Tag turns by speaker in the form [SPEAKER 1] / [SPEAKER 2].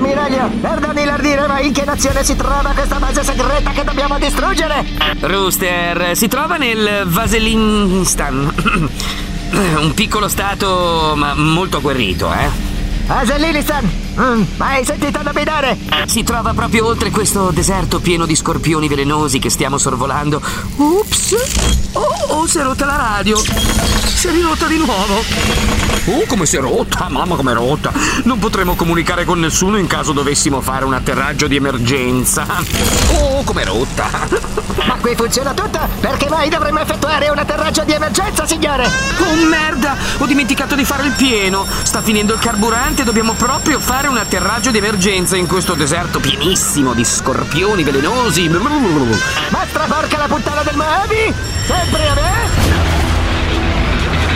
[SPEAKER 1] Ammiraglio, perdoni l'ardire, ma in che nazione si trova questa base segreta che dobbiamo distruggere?
[SPEAKER 2] Rooster, si trova nel Vaselinistan. Un piccolo stato, ma molto agguerrito,
[SPEAKER 1] Vaselinistan? Mai sentito nominare?
[SPEAKER 2] Si trova proprio oltre questo deserto pieno di scorpioni velenosi che stiamo sorvolando. Ups! Oh, si è rotta la radio! Si è rirotta di nuovo! Come si è rotta! Mamma, come è rotta! Non potremo comunicare con nessuno in caso dovessimo fare un atterraggio di emergenza. Oh, come è rotta!
[SPEAKER 1] Ma qui funziona tutto? Perché mai dovremmo effettuare un atterraggio di emergenza, signore?
[SPEAKER 2] Oh, merda! Ho dimenticato di fare il pieno! Sta finendo il carburante e dobbiamo proprio fare un atterraggio di emergenza in questo deserto pienissimo di scorpioni velenosi.
[SPEAKER 1] Ma straporca la puttana del Moabi! Sempre a me?